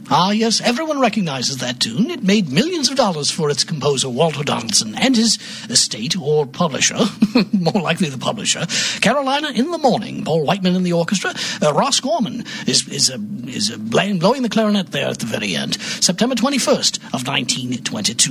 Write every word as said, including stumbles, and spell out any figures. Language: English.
Ah, yes, everyone recognizes that tune. It made millions of dollars for its composer, Walter Donaldson, and his estate, or publisher, more likely the publisher. Carolina in the Morning, Paul Whiteman in the orchestra. Uh, Ross Gorman is is, uh, is uh, blowing the clarinet there at the very end. September twenty-first of nineteen twenty-two.